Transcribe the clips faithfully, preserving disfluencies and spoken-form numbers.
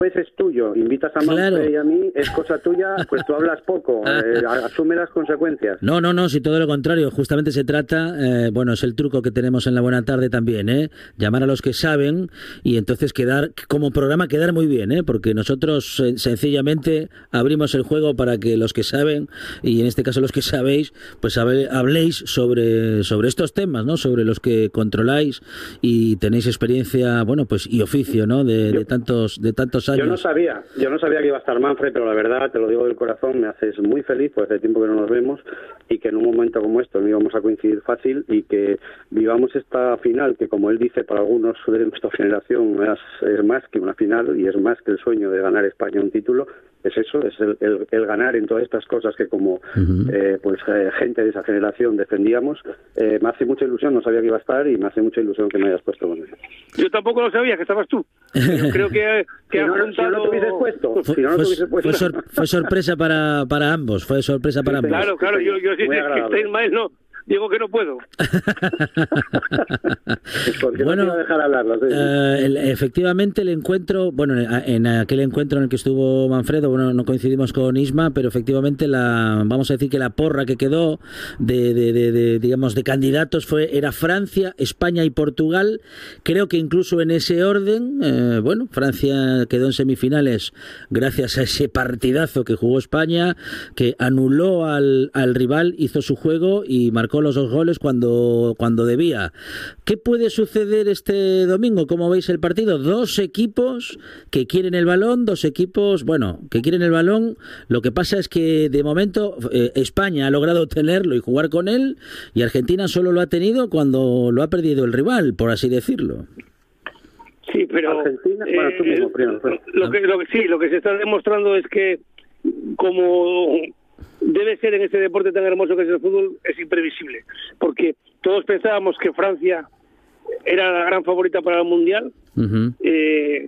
Pues es tuyo, invitas a Manfred claro. y a mí, es cosa tuya, pues tú hablas poco, eh, asume las consecuencias. No, no, no, si todo lo contrario, justamente se trata, eh, bueno, es el truco que tenemos en La Buena Tarde también, ¿eh? Llamar a los que saben y entonces quedar, como programa, quedar muy bien, ¿eh? Porque nosotros eh, sencillamente abrimos el juego para que los que saben, y en este caso los que sabéis, pues hable, habléis sobre, sobre estos temas, ¿no? Sobre los que controláis y tenéis experiencia, bueno, pues y oficio, ¿no? De, de tantos, de tantos años. Yo no sabía, yo no sabía que iba a estar Manfred, pero la verdad, te lo digo del corazón, me haces muy feliz, pues hace tiempo que no nos vemos y que en un momento como esto no íbamos a coincidir fácil y que vivamos esta final que, como él dice, para algunos de nuestra generación es, es más que una final y es más que el sueño de ganar España un título. Es eso, es el, el, el ganar en todas estas cosas que como uh-huh. eh, pues eh, gente de esa generación defendíamos. Eh, me hace mucha ilusión, no sabía que iba a estar y me hace mucha ilusión que me hayas puesto con él. Yo tampoco lo sabía, que estabas tú. Yo creo que, que si, no, juntado... si no lo tuvieses puesto, fue, si no lo fue, tuvieses puesto. Fue, sor, fue sorpresa para, para ambos, fue sorpresa para sí, ambos. Claro, claro, yo, yo sí, si es que Ismael no... Digo que no puedo. Bueno, no dejar hablar, ¿sí? eh, el, efectivamente el encuentro, bueno, en aquel encuentro en el que estuvo Manfredo, bueno, no coincidimos con Isma, pero efectivamente la, vamos a decir que la porra que quedó de, de, de, de digamos, de candidatos fue era Francia, España y Portugal. Creo que incluso en ese orden, eh, bueno, Francia quedó en semifinales gracias a ese partidazo que jugó España, que anuló al, al rival, hizo su juego y marcó los dos goles cuando, cuando debía. ¿Qué puede suceder este domingo? ¿Cómo veis el partido? Dos equipos que quieren el balón, dos equipos, bueno, que quieren el balón. Lo que pasa es que de momento eh, España ha logrado tenerlo y jugar con él y Argentina solo lo ha tenido cuando lo ha perdido el rival, por así decirlo. Sí, pero Argentina, eh, bueno, tú mismo, primero, pero... lo, que, lo que sí, lo que se está demostrando es que como debe ser en este deporte tan hermoso que es el fútbol, es imprevisible, porque todos pensábamos que Francia era la gran favorita para el Mundial, uh-huh. eh,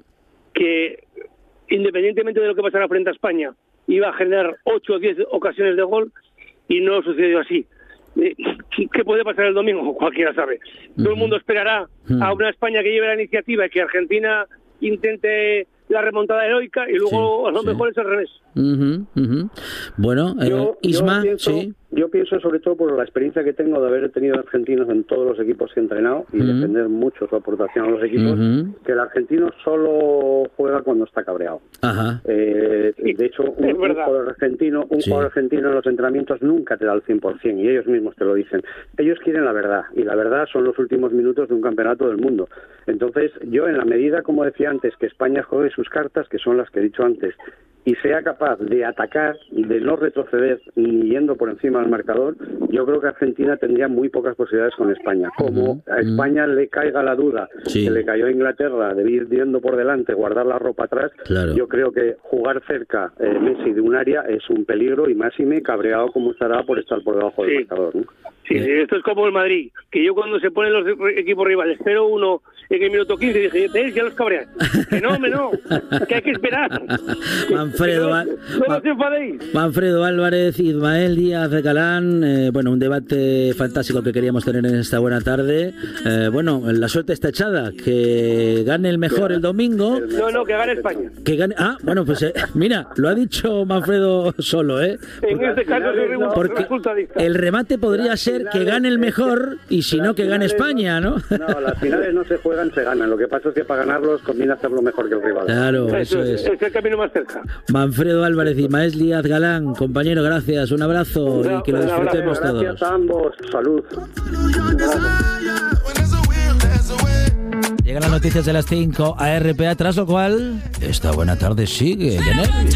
que independientemente de lo que pasara frente a España, iba a generar ocho o diez ocasiones de gol, y no sucedió así. Eh, ¿Qué puede pasar el domingo? Cualquiera sabe. Uh-huh. Todo el mundo esperará uh-huh. a una España que lleve la iniciativa y que Argentina intente la remontada heroica y luego sí, a lo sí. mejor es al revés. Uh-huh, uh-huh. Bueno, eh, yo, Isma, yo pienso, sí. Yo pienso sobre todo por la experiencia que tengo de haber tenido argentinos en todos los equipos que he entrenado y uh-huh. defender mucho su aportación a los equipos, uh-huh. que el argentino solo juega cuando está cabreado. Ajá. Eh, de hecho, un, un jugador argentino, un sí. jugador argentino en los entrenamientos nunca te da el cien por ciento y ellos mismos te lo dicen. Ellos quieren la verdad y la verdad son los últimos minutos de un campeonato del mundo. Entonces, yo en la medida, como decía antes, que España juegue sus cartas, que son las que he dicho antes, y sea capaz de atacar, de no retroceder ni yendo por encima del marcador, yo creo que Argentina tendría muy pocas posibilidades con España. Como uh-huh. a España le caiga la duda sí. que le cayó a Inglaterra de ir yendo por delante, guardar la ropa atrás, claro. yo creo que jugar cerca eh, Messi de un área es un peligro y máxime cabreado como estará por estar por debajo sí. del marcador, ¿no? Sí, sí, esto es como el Madrid, que yo cuando se ponen los equipos rivales cero uno en el minuto quince dije, ¿ves? Ya los cabrean. Que no, me no, que hay que esperar. Manfredo, no, no os enfadéis. Manfredo Álvarez, Ismael Díaz de Galán, eh, bueno, un debate fantástico que queríamos tener en esta buena tarde. Eh, bueno, la suerte está echada, que gane el mejor el domingo. No, no, que gane España. Que gane, ah, bueno, pues eh, mira, lo ha dicho Manfredo solo, ¿eh? En porque, este caso soy porque resultadista. El remate podría ser que gane el mejor y si no que gane España, ¿no? No, las finales no se juegan, se ganan. Lo que pasa es que para ganarlos conviene hacerlo mejor que el rival. Claro, eso, eso es. Es el camino más cerca. Manfredo Álvarez y Ismael Díaz Galán, compañero, gracias, un abrazo no, y que lo disfrutemos gracias todos. Gracias a ambos, salud. Llegan las noticias de las cinco a R P A, tras lo cual esta buena tarde sigue.